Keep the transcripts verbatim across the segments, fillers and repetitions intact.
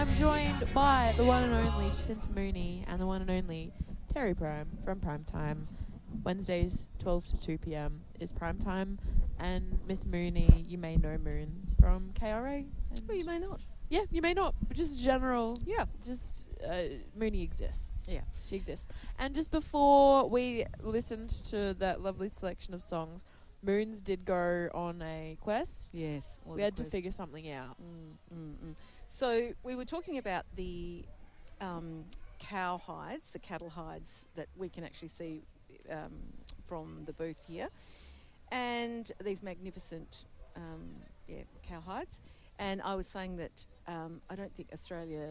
I'm joined by the one and only Jacinta Mooney and the one and only Terry Prime from Prime Time. Wednesdays, twelve to two p.m. is Prime Time. And Miss Mooney, you may know Moons from K R A. Well, you may not. Yeah, you may not. But just general. Yeah. Just uh, Mooney exists. Yeah. She exists. And just before we listened to that lovely selection of songs, Moons did go on a quest. Yes. We had to figure something out. Mm, mm, mm. So we were talking about the um, cow hides, the cattle hides that we can actually see um, from the booth here, and these magnificent um, yeah, cow hides. And I was saying that um, I don't think Australia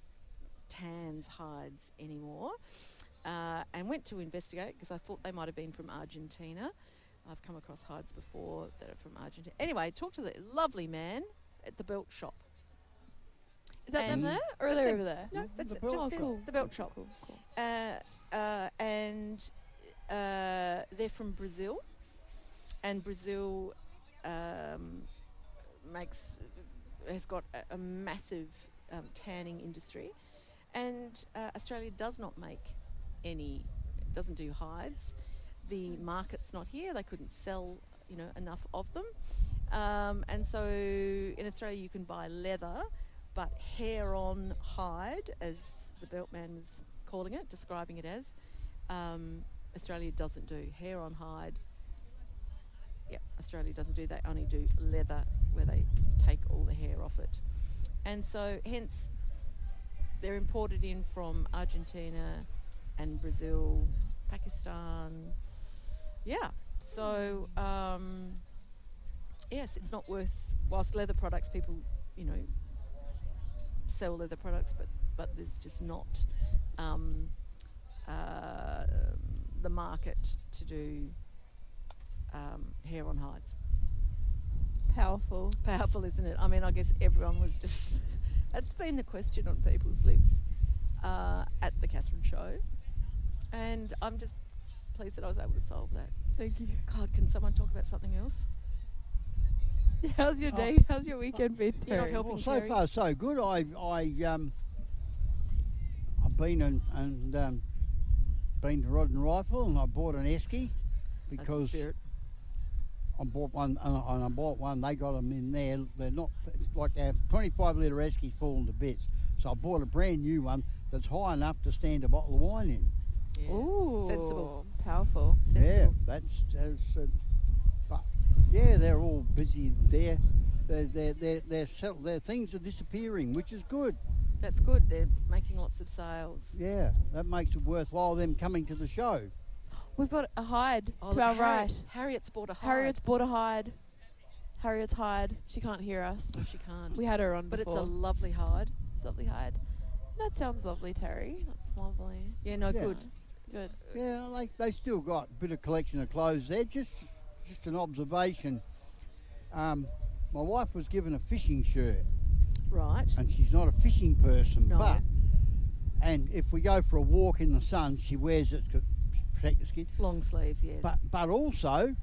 tans hides anymore, uh, and went to investigate because I thought they might have been from Argentina. I've come across hides before that are from Argentina. Anyway, talked to the lovely man at the belt shop. Is that them And there? Or are that's they them. over there? No, that's The it, belt just Oh, the, cool. the belt shop. Cool, cool. Uh, uh, and uh, they're from Brazil, and Brazil um, makes has got a, a massive um, tanning industry, and uh, Australia does not make any, doesn't do hides. The market's not here; they couldn't sell, you know, enough of them, um, and so in Australia you can buy leather, but hair-on hide, as the Beltman was calling it, describing it as, um, Australia doesn't do hair-on hide. Yeah, Australia doesn't do. They only do leather, where they take all the hair off it, and so hence they're imported in from Argentina and Brazil, Pakistan. Yeah, so um, yes, it's not worth. Whilst leather products, people, you know, sell leather products, but but there's just not um, uh, the market to do um, hair on hides. Powerful. Powerful, isn't it? I mean, I guess everyone was just. That's been the question on people's lips uh, at the Catherine show, and I'm just pleased that I was able to solve that. Thank you. God, can someone talk about something else? How's your Oh. day? How's your weekend been, You're not Terry? helping. Well, so Terry? far so good. I I um I've been and, and um, been to Rod and Rifle, and I bought an esky That's the because spirit. I bought one and I, and I bought one. They got them in there. They're not it's like our twenty-five litre eskies falling to bits. So I bought a brand new one that's high enough to stand a bottle of wine in. Yeah. Ooh. Sensible. Powerful. Yeah, Sensible. that's, that's uh, but yeah, they're all busy there. Their their their their, sell, their things are disappearing, which is good. That's good. They're making lots of sales. Yeah, that makes it worthwhile them coming to the show. We've got a hide Oh, to look, our Harriet- right. Harriet's bought a hide. Harriet's bought a hide. Harriet's hide. She can't hear us. She can't. We had her on But it's before. a lovely hide. It's a lovely hide. That sounds lovely, Terry. That's lovely. Yeah, no, Yeah. good. Good. Yeah, they they still got a bit of collection of clothes there. Just just an observation. Um, my wife was given a fishing shirt, Right. and she's not a fishing person, No. but and if we go for a walk in the sun, she wears it to protect the skin. Long sleeves, yes. But but also,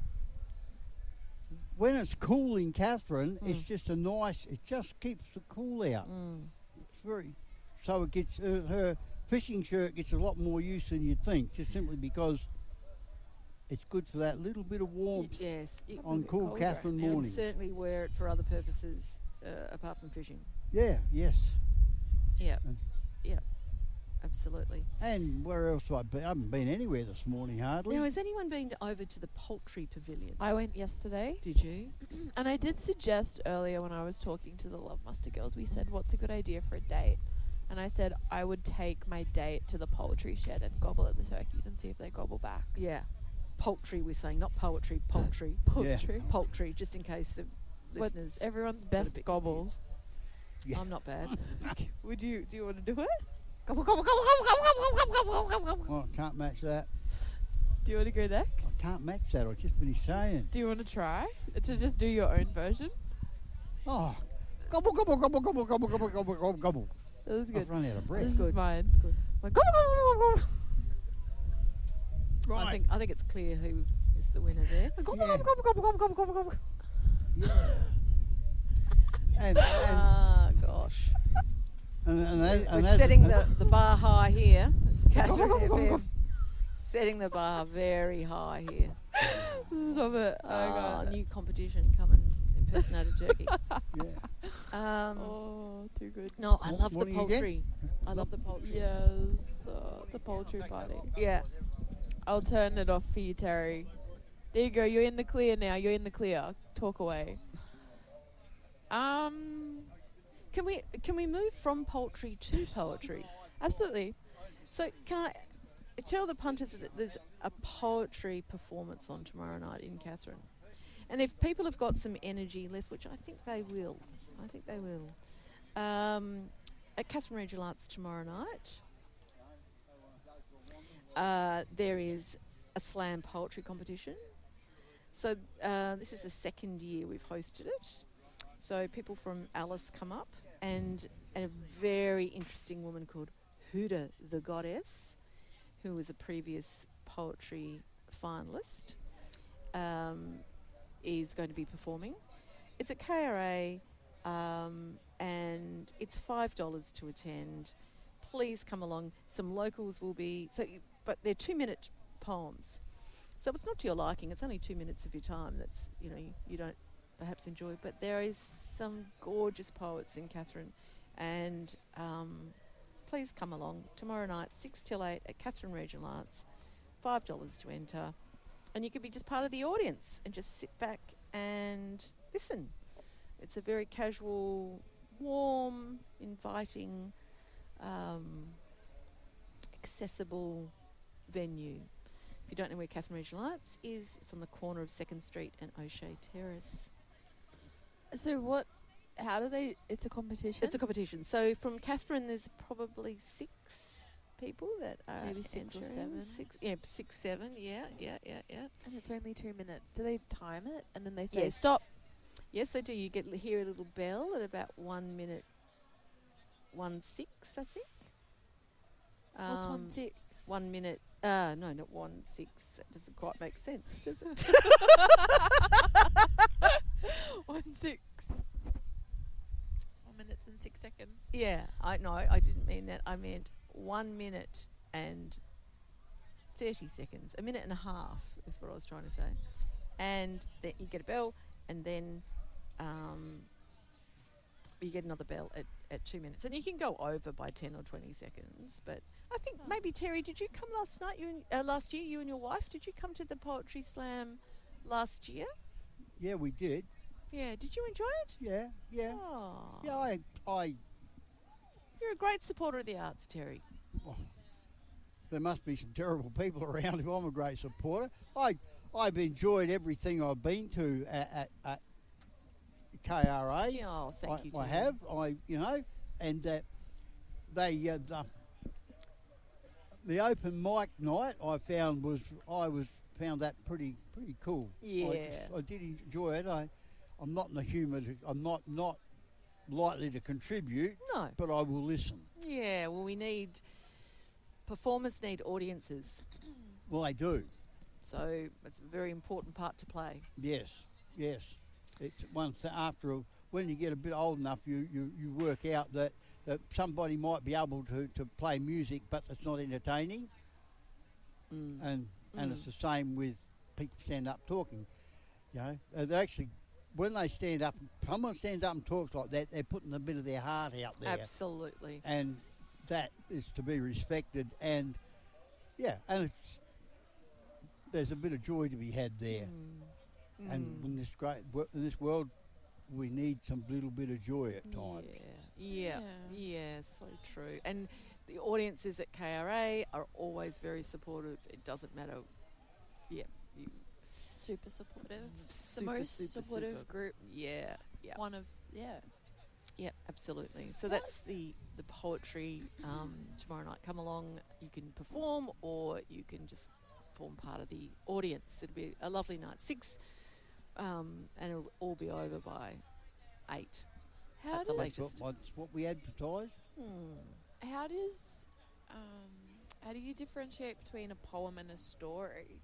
when it's cool in Catherine, it's Mm. just a nice. It just keeps the cool out. Mm. It's very. So it gets uh, her fishing shirt gets a lot more use than you'd think, just simply because it's good for that little bit of Y- warmth yes. You, on bit cool cold Catherine you would morning. certainly wear it for other purposes uh, apart from fishing. Yeah, yes. Yeah. And- Yeah. Absolutely. And where else have I been? I haven't been anywhere this morning hardly. Now, has anyone been to, over to the poultry pavilion? I went yesterday, Did you? and I did suggest earlier when I was talking to the Love Muster girls, we said, what's a good idea for a date? And I said I would take my date to the poultry shed and gobble at the turkeys and see if they gobble back. Yeah. Poultry, we're saying, not poetry, poultry. Yeah. Poultry. Poultry, just in case the listeners. What's everyone's got a best bit gobble? Yeah. I'm not bad. Would you? Do you want to do it? Gobble, gobble, gobble, gobble, gobble, gobble, gobble, gobble, gobble. Oh, I can't match that. Do you want to go I next? can't match that. I just finished saying. Do you want to try to just do your own version? Oh, gobble, gobble, gobble, gobble, gobble, gobble, gobble, gobble, gobble. That was good. I've run out of breath. This is good. mine. It's good. My gobble, gobble, gobble, gobble. Right. I think I think it's clear who is the winner there. Gobble, Yeah. gobble, gobble, gobble, gobble, gobble, gobble. Yeah. and, and, Ah, gosh. and And, and, We're, and, we're and as- setting and- the, the bar high here. Catherine F M. Setting the bar very high here. Stop it. Oh, Oh, God. new competition coming. Impersonator Turkey. yeah. Um, Oh, too good. no, I What- love what the do you get? poultry. I love the poultry. Yes. Uh, it's a poultry party. Yeah. I'll turn it off for you, Terry. There you go. You're in the clear now. You're in the clear. Talk away. Um, Can we can we move from poultry to poetry? absolutely. So can I tell the punters that there's a poetry performance on tomorrow night in Catherine, and if people have got some energy left, which I think they will, I think they will, um, at Catherine Regional Arts tomorrow night, uh, there is a slam poetry competition. So uh, this is the second year we've hosted it. So people from Alice come up, and, and a very interesting woman called Huda the Goddess, who was a previous poetry finalist, um, is going to be performing. It's at K R A, um, and it's five dollars to attend. Please come along. Some locals will be, so, you, but they're two-minute poems. So if it's not to your liking, it's only two minutes of your time that's, you know, you, you don't perhaps enjoy. But there is some gorgeous poets in Catherine, and um, please come along tomorrow night, six till eight at Catherine Regional Arts, five dollars to enter, and you could be just part of the audience and just sit back and listen. It's a very casual, warm, inviting, um, accessible venue. If you don't know where Catherine Regional Arts is, it's on the corner of Second Street and O'Shea Terrace. So what? How do they? It's a competition. It's a competition. So from Catherine, there's probably six people that are Maybe six or entering. seven. Six, yeah, six, seven. Yeah, yeah, yeah, yeah. and it's only two minutes. Do they time it and then they say Yes. stop? Yes, they do. You get l- hear a little bell at about one minute, one six, I think. What's one Um, six? One minute. Uh, no, not one six. That doesn't quite make sense, does it? One six. One minutes and six seconds. Yeah, I no, I didn't mean that. I meant one minute and thirty seconds. A minute and a half is what I was trying to say. And then you get a bell, and then um, you get another bell at, at two minutes, and you can go over by ten or twenty seconds. But I think Oh. maybe Terry, did you come last night? You and, uh, last year, you and your wife. Did you come to the poetry slam last year? Yeah, we did. Yeah. Did you enjoy it? Yeah, yeah. Oh, Yeah, I, I, you're a great supporter of the arts, Terry. there must be some terrible people around if I'm a great supporter. I, I've enjoyed everything I've been to at, at, at K R A. Yeah, oh, thank I, you. I Terry. have, I, you know, and uh, they, uh, the, the open mic night I found was, I was, found that pretty, pretty cool. I, Yeah. just- I did enjoy it. I, I'm not in the humour, to, I'm not, not likely to contribute, No. but I will listen. Yeah, well, we need performers need audiences, Well, they do. so it's a very important part to play. Yes, yes. It's one th- after a, when you get a bit old enough, you, you, you work out that, that somebody might be able to, to play music, but it's not entertaining, Mm. and and Mm. it's the same with people stand up talking. You know, uh, they actually when they stand up, someone stands up and talks like that, they're putting a bit of their heart out there, Absolutely. and that is to be respected. And yeah, and it's, there's a bit of joy to be had there. Mm. And Mm. in this great wo- in this world, we need some little bit of joy at times. Yeah, yeah, Yeah. yeah, so true. And the audiences at K R A are always very supportive. It doesn't matter. Yeah, you, Super supportive. super, the most super, supportive super. group. Yeah, yeah, One of yeah. yeah, absolutely. So What? that's the the poetry um, tomorrow night. Come along. You can perform, or you can just form part of the audience. It'll be a lovely night. Six, um, and it'll all be over by eight. How At the does That's latest. what, what's what we advertised. Hmm. how does um how do you differentiate between a poem and a story?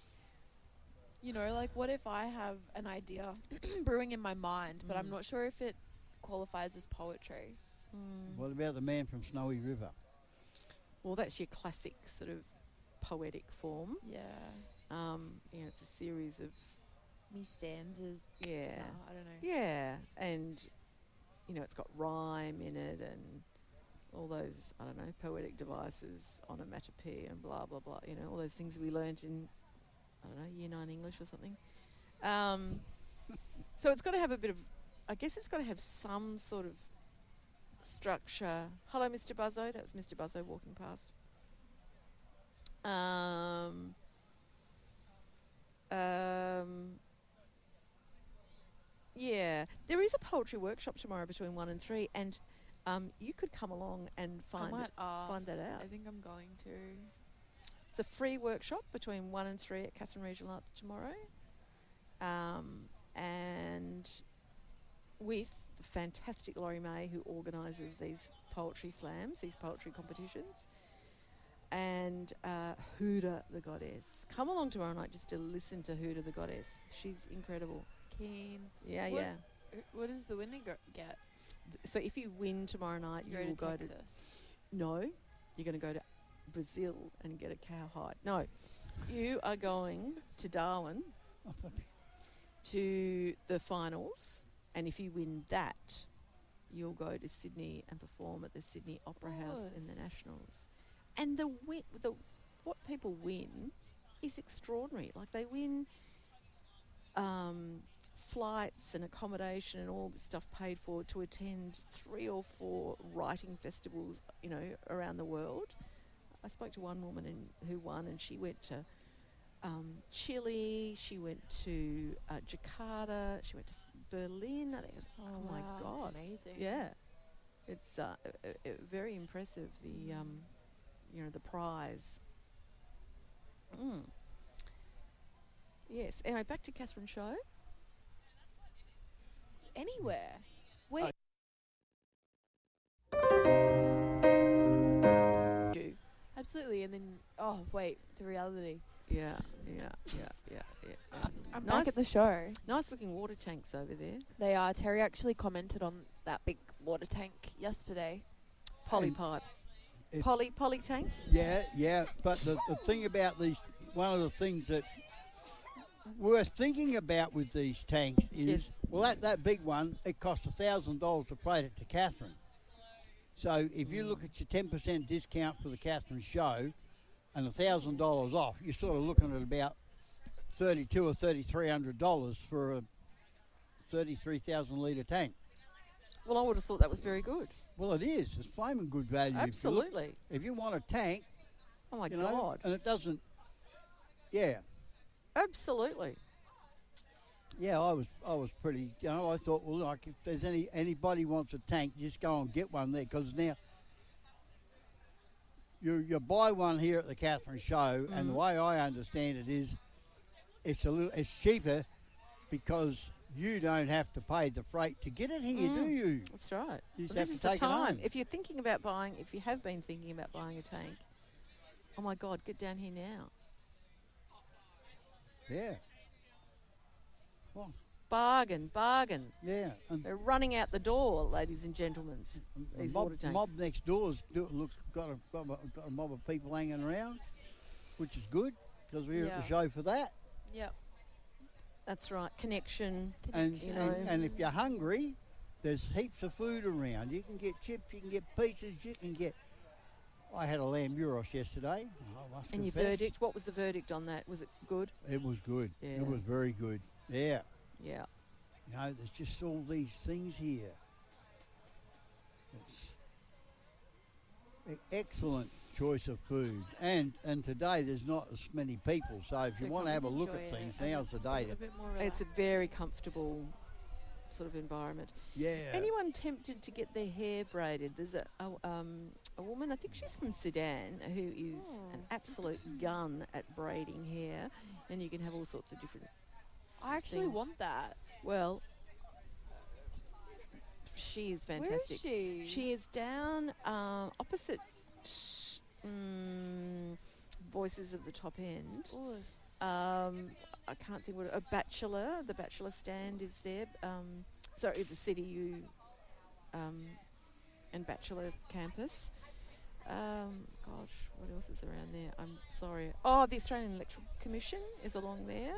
You know, like what if I have an idea brewing in my mind, but I'm Mm. not sure if it qualifies as poetry? Mm. What about the man from Snowy River? Well, that's your classic sort of poetic form. Yeah. Um, you know, it's a series of Me stanzas. yeah, No, I don't know. yeah, and you know, it's got rhyme in it and all those I don't know poetic devices, onomatopoeia and blah blah blah. You know, all those things we learnt in I don't know year nine English or something. Um, so it's got to have a bit of, I guess it's got to have some sort of structure. Hello, Mister Buzzo. That was Mister Buzzo walking past. Um, um, yeah, there is a poetry workshop tomorrow between one and three, and um, you could come along and find I might it, ask. find that out. I think I'm going to. It's a free workshop between one and three at Catherine Regional Arts tomorrow, um, and with the fantastic Laurie May, who organises these poetry slams, these poetry competitions, and uh, Huda the Goddess. Come along tomorrow night just to listen to Huda the Goddess. She's incredible. Keen. Yeah, What- yeah. Uh, What does the winner go- get? Th- So if you win tomorrow night, You you, go will to go Texas. to no, you're going to go to Brazil and get a cowhide. No, you are going to Darwin to the finals, and if you win that, you'll go to Sydney and perform at the Sydney Opera House in the Course. Nationals. And the win, the what people win is extraordinary. Like they win um, flights and accommodation and all this stuff paid for to attend three or four writing festivals, you know, around the world. I spoke to one woman in, who won, and she went to um, Chile. She went to uh, Jakarta. She went to s- Berlin. I think. It was, oh my wow, God! that's amazing. Yeah, it's uh, uh, uh, very impressive. The um, you know, the prize. Mm. Yes. Anyway, back to Catherine Show. Anywhere. Where? Do. Absolutely. And then, oh, wait, the reality. Yeah, yeah, yeah, yeah, yeah. yeah. I'm Nice. back at the show. Nice looking water tanks over there. They are. Terry actually commented on that big water tank yesterday. Poly And pipe. it's- Poly poly tanks. Yeah, yeah. But the, the thing about these, one of the things that worth thinking about with these tanks is, Yes. well, that, that big one, it cost a thousand dollars to plate it to Catherine. So if you look at your ten percent discount for the Catherine show and a thousand dollars off, you're sort of looking at about thirty-two or thirty-three hundred dollars for a thirty-three thousand litre tank. Well, I would have thought that was very good. Well, it is. It's flaming good value. If you, look- Absolutely. if you want a tank, Oh my you know, God. and it doesn't, yeah. Absolutely. Yeah, I was I was pretty, you know, I thought, well, like, if there's any anybody wants a tank, just go and get one there, because now you you buy one here at the Catherine show, and the Mhm. way I understand it is, it's a little, it's cheaper because you don't have to pay the freight to get it here, do Mm. you? That's right. You just Well, have this to is the take it time. home. If you're thinking about buying, if you have been thinking about buying a tank, oh my God, get down here now. Yeah. Well, Bargain, bargain. yeah, and They're running out the door, ladies and gentlemen. and these mob, water tanks. mob next door's do, looks got a, got a got a mob of people hanging around, which is good because we're at Yeah. the show for that. Yep. That's right. Connection. And, You and, know. and if you're hungry, there's heaps of food around. You can get chips, you can get pizzas, you can get. I had a lamb gyros yesterday. I must And your confess. verdict? What was the verdict on that? Was it good? It was good. Yeah. It was very good. Yeah. Yeah. You know, there's just all these things here. It's e- excellent choice of food, and and today there's not as many people. So if So you want to come have a and look enjoy at it, things, and now's the it's a day little to. bit more It's a relaxed. very comfortable sort of environment. Yeah. Anyone tempted to get their hair braided? There's a, a, um, a woman, I think she's from Sudan, who is an Oh. absolute gun at braiding hair, and you can have all sorts of different. I actually things. want that. Well, she is fantastic. Where is she? She is down um, opposite sh- mm, Voices of the Top End. Us. Um, I can't think what a Bachelor. The Bachelor stand is there. Um, sorry, the C D U um, and Bachelor Campus. Um, gosh, what else is around there? I'm sorry. Oh, the Australian Electoral Commission is along there.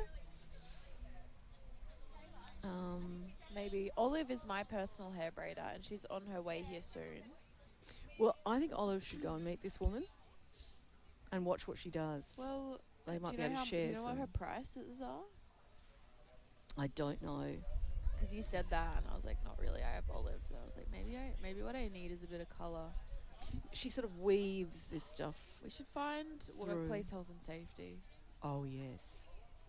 Um, Maybe Olive is my personal hair braider, and she's on her way here soon. well, I think Olive should go and meet this woman and watch what she does. Well, They might do be you know able how, to share do you know what her some. prices are? I don't know. Because you said that, and I was like, not really. I have Olive. And I was like, maybe I, maybe what I need is a bit of colour. She sort of weaves this stuff. We should find Through. workplace health and safety. Oh, yes.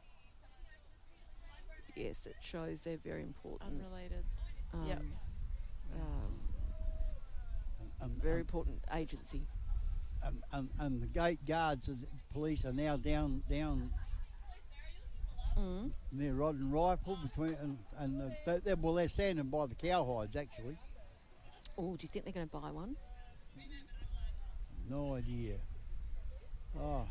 Yes, it shows they're very important. Unrelated. Um, Yep. um, And, very and, important agency. and, and, and the gate guards, of the police are now down down Mm. near Rod and Rifle between and, and the, they, they're, well, they're standing by the cowhides actually. Oh, do you think they're going to buy one? No idea. Oh,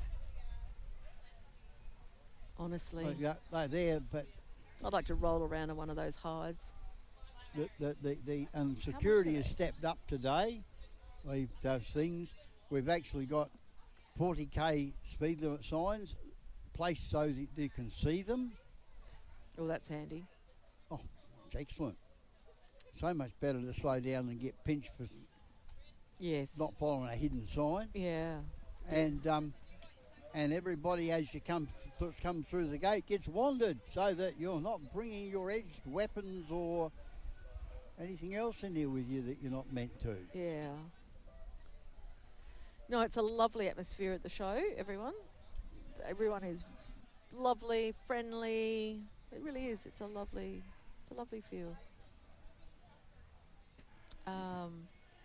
Honestly, like that, they're there, but I'd like to roll around on one of those hides. the the the, the and security has stepped up today. We've those things. We've actually got forty k speed limit signs placed so that you can see them. Oh, that's handy. It's excellent. So much better to slow down than get pinched for Yes. not following a hidden sign. Yeah. And um, and everybody as you come th- come through the gate gets wandered so that you're not bringing your edged weapons or anything else in here with you that you're not meant to. Yeah. No, it's a lovely atmosphere at the show, everyone. Everyone is lovely, friendly. It really is. It's a lovely, it's a lovely feel. Um,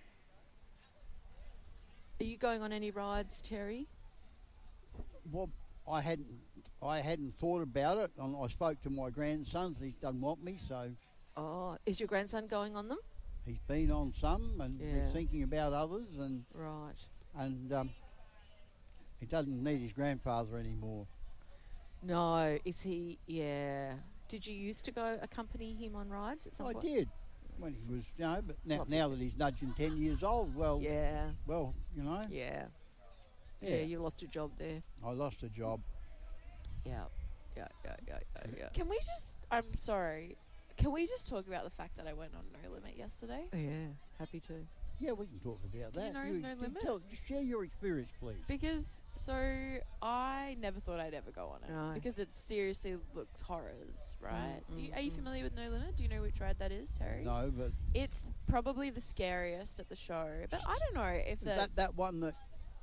are you going on any rides, Terry? Well, I hadn't I hadn't thought about it. And I spoke to my grandsons. He doesn't want me, so Oh, is your grandson going on them? he's been on some and Yeah. he's thinking about others. And Right. and um, he doesn't need his grandfather anymore. No, is he? Yeah. Did you used to go accompany him on rides at some I point? did when he was, you know, but now, Lovely. now that he's nudging ten years old, well, Yeah. well, you know, Yeah. yeah, Yeah. You lost your job there. I lost a job. Yeah. Yeah. Yeah. Yeah. Yeah. yeah. Can we just? I'm sorry. Can we just talk about the fact that I went on No Limit yesterday? Oh, yeah. Happy to. Yeah, we can talk about Do you that. know No do Limit? Tell, just share your experience, please. Because so I never thought I'd ever go on it No. because it seriously looks horrors, right? Mm, You- mm, Are you mm. familiar with No Limit? Do you know which ride that is, Terry? No, but It's probably the scariest at the show, but I don't know if is that's. that that one that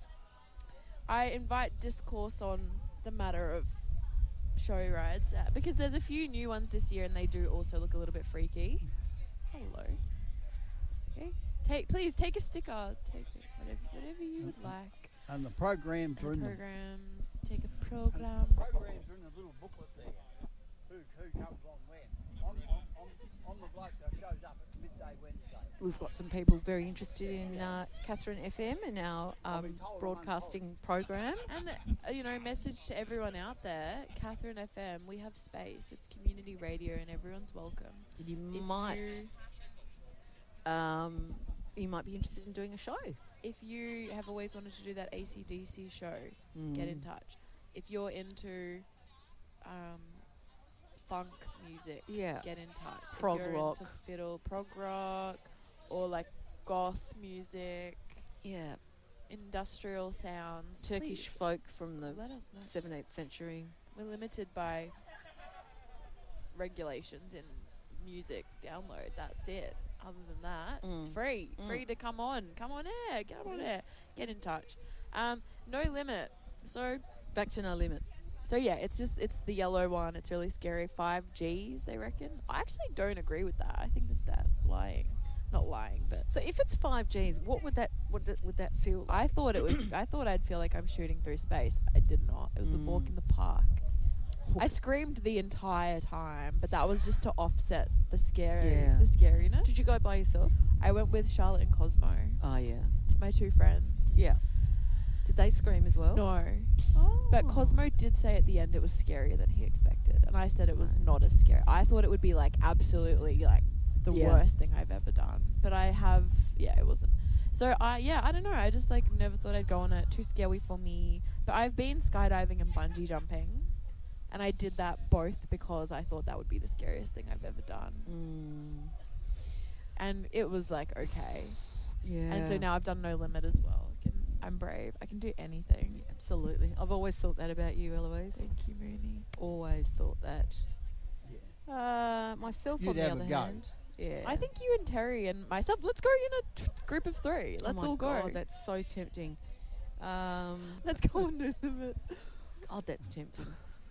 I invite discourse on the matter of show rides uh, because there's a few new ones this year and they do also look a little bit freaky. Hello. That's okay. Take please take a sticker. Take it, whatever whatever you would like. and the programs are in And the programs. Take a program. programs are in the little booklet there. Who who comes on where? On on, on, on the bloke that shows up at midday Wednesday. We've got some people very interested in uh, Catherine F M and our I've been um, told I'm broadcasting program. And uh, you know, message to everyone out there, Catherine F M, we have space. It's community radio and everyone's welcome. You If might, you, um, you might be interested in doing a show. if you have always wanted to do that A C D C show, get in Mm. touch. If you're into um, funk music, Yeah. get in touch. Prog if you're rock. into fiddle, prog rock, or like goth music, Yeah. industrial sounds, Turkish please folk from the let us know. seventeenth century. We're limited by regulations in music download. That's it. Other than that, it's Mm. free. Mm. Free to come on. Come on air. Get on air. Get in touch. Um, No Limit. So Back to No Limit. so yeah, it's just it's the yellow one. It's really scary. Five Gs, they reckon. I actually don't agree with that. I think that that lying, not lying, but So if it's five Gs, what would that would that, would that feel like? I thought it would. I thought I'd feel like I'm shooting through space. I did not. It was a walk Mm. in the park. I screamed the entire time, but that was just to offset the scary, Yeah. the scariness. Did you go by yourself? I went with Charlotte and Cosmo, Oh yeah. my two friends. Yeah. Did they scream as well? No, Oh. but Cosmo did say at the end it was scarier than he expected, and I said it was Right. not as scary. I thought it would be like absolutely like the Yeah. worst thing I've ever done, but I have, yeah, it wasn't. So I yeah, I don't know. I just like never thought I'd go on it. Too scary for me. But I've been skydiving and bungee jumping, and I did that both because I thought that would be the scariest thing I've ever done. Mm. And it was like okay. Yeah. And so now I've done No Limit as well. I can, I'm brave. I can do anything. Absolutely. I've always thought that about you, Eloise. Thank you, Mooney. Always thought that. Yeah. Uh, myself, You'd on the have a other go. hand, yeah. I think you and Terry and myself. Let's go in a t- group of three. Oh Let's my all go. God, that's so tempting. Um, Let's go on No Limit. God, that's tempting.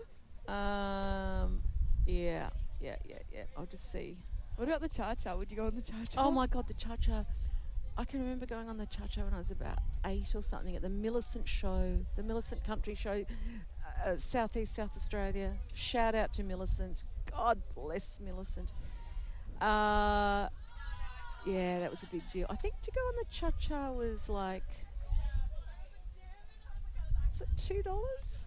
um, yeah, yeah, yeah, yeah. I'll just see. What about the Cha Cha? Would you go on the Cha Cha? Oh my God, the Cha Cha. I can remember going on the Cha Cha when I was about eight or something at the Millicent show, the Millicent Country Show, uh, Southeast South Australia. Shout out to Millicent. God bless Millicent. Uh, yeah, that was a big deal. I think to go on the Cha Cha was like, was it two dollars?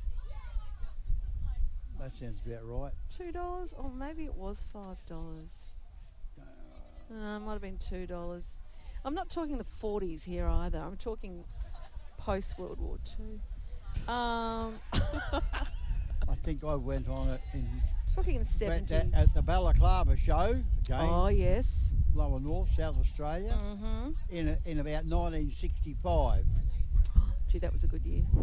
That sounds about right. Two dollars, or maybe it was five dollars. Uh, it might have been two dollars. I'm not talking the forties here either. I'm talking post World War Two. Um, I think I went on it in talking in the at, seventies. that, at the Balaclava show, again, Oh yes. lower north, South Australia, Mm-hmm. in a, in about nineteen sixty-five. Gee, that was a good year.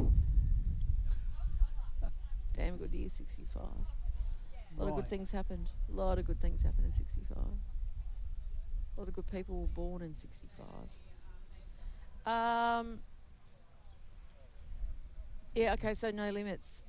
Damn good year, sixty-five. A lot of good Right. things happened. A lot of good things happened in sixty-five. A lot of good people were born in sixty-five. Um. Yeah. Okay. So No Limits.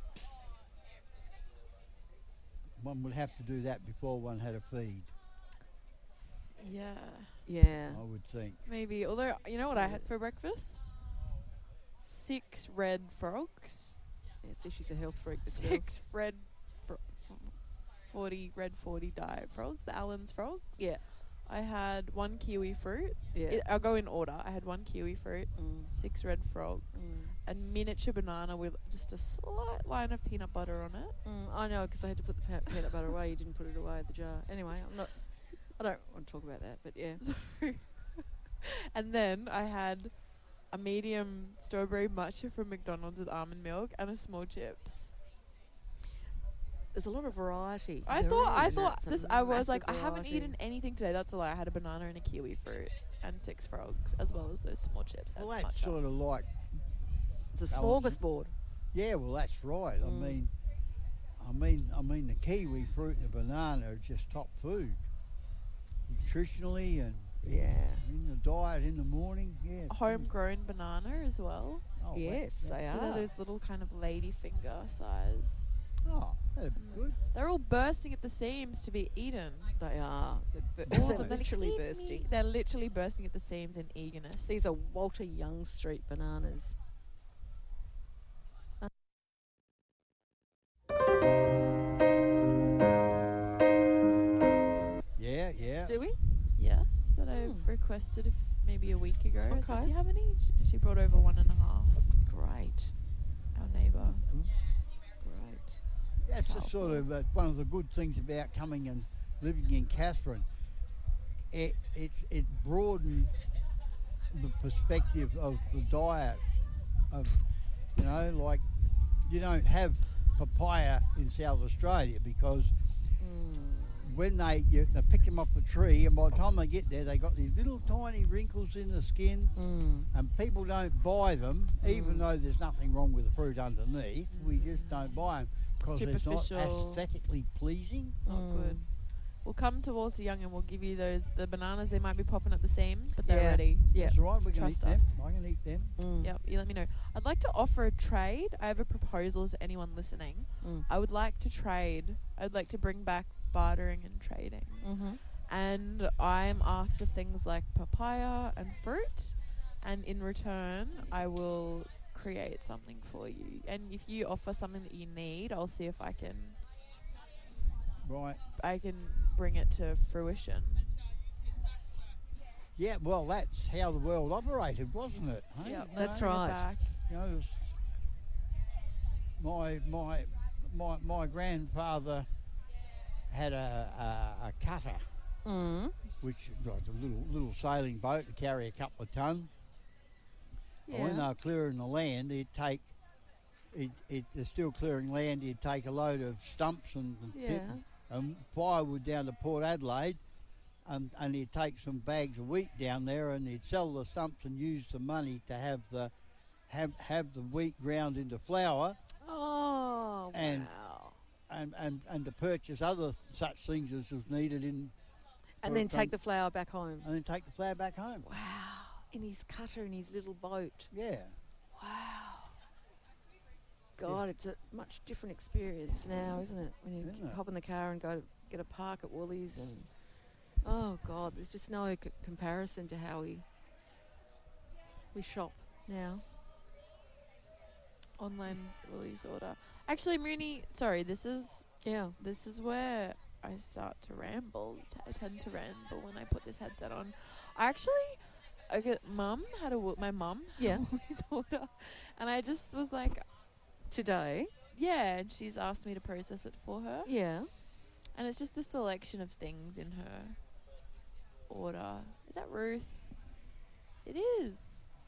One would have to do that before one had a feed, Yeah, Yeah. I would think. maybe. Although, you know what I had for breakfast? Six red frogs. Yeah. See, she's a health freak. This girl. Six red fro- f- forty red forty diet frogs, the Allen's frogs. Yeah. I had one kiwi fruit. Yeah. It, I'll go in order. I had one kiwi fruit, Mm. six red frogs, Mm. a miniature banana with just a slight line of peanut butter on it. Mm, I know, because I had to put the pa- peanut butter away. You didn't put it away at the jar. Anyway, I'm not. I don't want to talk about that, but yeah. And then I had a medium strawberry matcha from McDonald's with almond milk and a small chips. There's a lot of variety. I There thought I is. thought That's a this I was like massive I haven't variety. eaten anything today. That's a lie. I had a banana and a kiwi fruit and six frogs as well as those small chips Well, and that's matcha. sort of like, It's a balanced. smorgasbord. yeah, well, that's right. I Mm. mean, I mean, I mean, the kiwi fruit and the banana are just top food, nutritionally and Yeah. in the diet in the morning. Yeah, it's good. Homegrown banana as well. Oh, that- Yes, they that's- So they're are. those little kind of lady finger sized. Oh, that'd be Mm. good. They're all bursting at the seams to be eaten. They are. They're, bu- All they're of them. They're like, literally "Eat me." bursting. They're literally bursting at the seams in eagerness. These are Walter Young Street bananas. Yeah, yeah. Do we? yes that I've Hmm. requested if maybe a week ago. I said, Okay. do you have any? Sh- She brought over one and a half. Great. Our neighbour. Great. That's the sort of uh, one of the good things about coming and living in Catherine. It it it broadened the perspective of the diet. Of you know, like you don't have papaya in South Australia because Mm. when they you, they pick them off the tree, and by the time they get there, they got these little tiny wrinkles in the skin, Mm. and people don't buy them, even Mm. though there's nothing wrong with the fruit underneath. We just don't buy them because it's not Superficial. aesthetically pleasing. Not Mm. good. We'll come to Walter Young and we'll give you those the bananas. They might be popping at the seams, but they're Yeah. ready. Yeah. That's right. We can Trust eat them. us. I can eat them. Mm. Yep, you let me know. I'd like to offer a trade. I have a proposal to anyone listening. Mm. I would like to trade. I'd like to bring back bartering and trading. Mm-hmm. And I'm after things like papaya and fruit. And in return, I will create something for you. And if you offer something that you need, I'll see if I can Right. I can bring it to fruition. Yeah. Well, that's how the world operated, wasn't it? Hey? Yep, You that's know, right. Back. You know, it was my my my my grandfather had a a, a cutter, Mm. which was a little little sailing boat to carry a couple of ton. Yeah. And when they were clearing the land, he'd take, it, it, they're still clearing land, he'd take a load of stumps and, and, Yeah. tip and firewood down to Port Adelaide, and, and he'd take some bags of wheat down there, and he'd sell the stumps and use the money to have the have have the wheat ground into flour, Oh, And- wow. and, and, and to purchase other such things as was needed in, And for- then take from- the flour back home. and then take the flour back home. Wow. In his cutter, in his little boat. Yeah. Wow. God, it's a much different experience now, isn't it? When you Isn't it? hop in the car and go to get a park at Woolies, and oh God, there's just no c- comparison to how we we shop now. Online Woolies order. Actually, Mooney, sorry, this is Yeah. this is where I start to ramble. T- I tend to ramble when I put this headset on. I actually, okay, mum had a wo- my mum Yeah. Woolies order, and I just was like, Today. yeah, and she's asked me to process it for her, Yeah. and it's just a selection of things in her order. Is that Ruth? It is.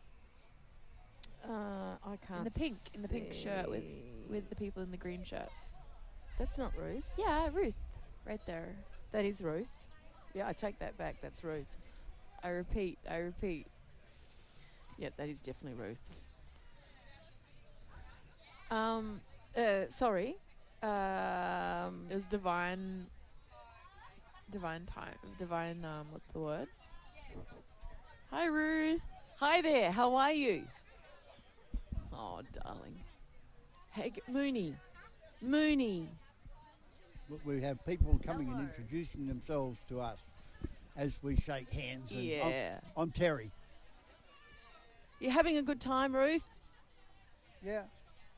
Uh, I can't. In the pink, in the pink shirt with see. with the people in the green shirts. That's not Ruth. Yeah, Ruth, right there. That is Ruth. Yeah, I take that back. That's Ruth. I repeat, I repeat. Yep, that is definitely Ruth. Um, uh, sorry. Um, It was divine, divine time, divine. Um, what's the word? Hi, Ruth. hi there. How are you? Oh, darling. Hey, g- Mooney. Mooney. But we have people coming and introducing themselves to us as we shake hands. And I'm- Yeah. I'm Terry. You having a good time, Ruth? Yeah.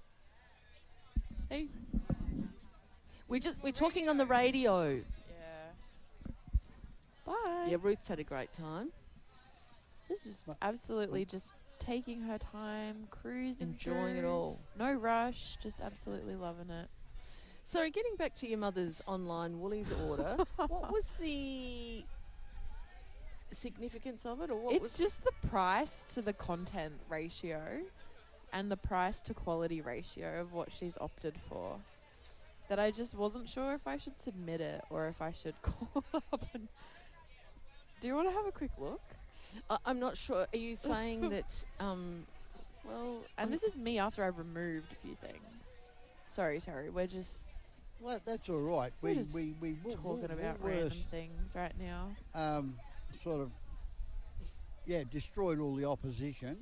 Hey. We just we're talking on the radio. Yeah. Bye. Yeah, Ruth's had a great time. She's just absolutely just taking her time, cruising, Enjoying it through. all. No rush, just absolutely loving it. So, getting back to your mother's online Woolies order, what was the significance of it, or what It's was just the price to the content ratio and the price to quality ratio of what she's opted for that I just wasn't sure if I should submit it or if I should call up and... Do you want to have a quick look? I I'm not sure. Are you saying that? Um, Well, and this is me after I've removed a few things. Sorry, Terry, we're just Well, that's all right. We're We just we we Wool- talking Wool- about Woolworths, random things right now. um, sort of yeah destroyed all the opposition,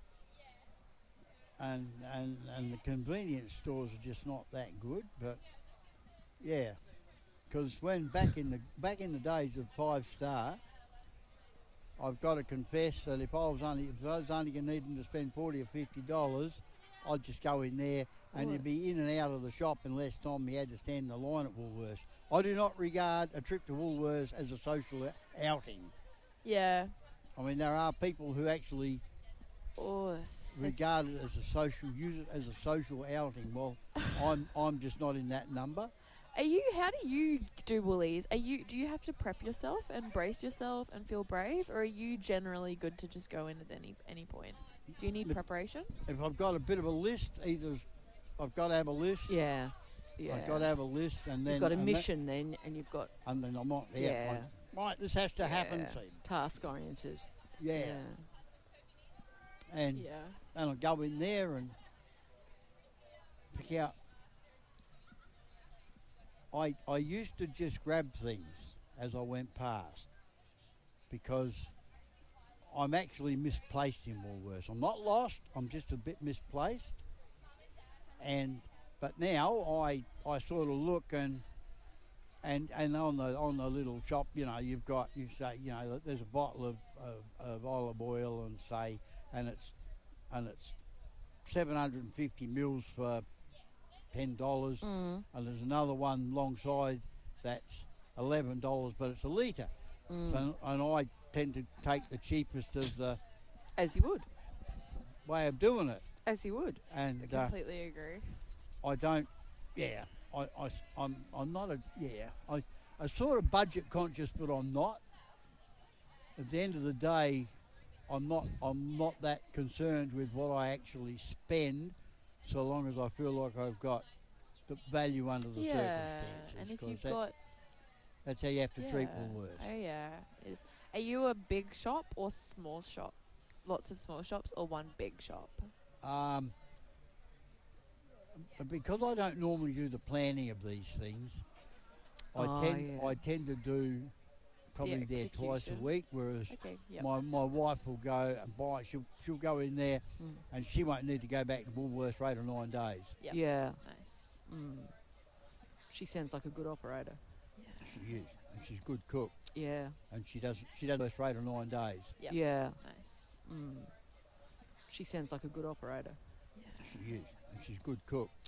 and and and the convenience stores are just not that good. But yeah, because when back in the back in the days of Five Star, I've got to confess that if I was only if I was only needing to spend forty or fifty dollars, I'd just go in there and you'd be in and out of the shop in less time you had to stand in the line at Woolworths. I do not regard a trip to Woolworths as a social o- outing. Yeah. I mean, there are people who actually Oh, s- they- regard it as a social, use it as a social outing. Well, I'm I'm just not in that number. Are you? How do you do Woolies? Are you? Do you have to prep yourself and brace yourself and feel brave, or are you generally good to just go in at any any point? Do you need Look, preparation? If I've got a bit of a list, either I've got to have a list. yeah, yeah. I've got to have a list, and then You've got a and that- mission then, and you've got and then I'm not there. Yeah. Like, right, this has to happen. yeah, See. task oriented. Yeah. And Yeah. and I'll go in there and pick out. I I used to just grab things as I went past because I'm actually misplaced in Woolworths. I'm not lost. I'm just a bit misplaced. And but now I I sort of look and and and on the on the little shop, you know, you've got you say you know there's a bottle of, of, of olive oil and say and it's and it's seven hundred fifty mils for ten dollars, Mm. and there's another one alongside that's eleven dollars, but it's a litre. Mm. So, and I tend to take the cheapest of the As you would, way of doing it, as you would. I and uh, completely agree. I don't. Yeah, I, I, I'm I'm not a yeah. I, I'm sort of budget conscious, but I'm not. at the end of the day, I'm not I'm not that concerned with what I actually spend, so long as I feel like I've got the value under the Yeah, circumstances. and if 'cause you've that's, got that's how you have to yeah. treat Woolworths. Oh yeah. Is are you a big shop or small shop? Lots of small shops or one big shop? Um, because I don't normally do the planning of these things, I Oh, tend yeah. I tend to do probably there twice a execution. week, whereas Okay. Yep. my my wife will go and buy. She'll she'll go in there, Mm. and she won't need to go back to Woolworths for eight or nine days. Yep. Yeah. Nice. Mm. She sounds like a good operator. Yeah. She is, and she's a good cook, Yeah. and she does she does this for eight or nine days. Yep. Yeah. Nice. Mm. She sounds like a good operator. Yeah. She is, and she's a good cook,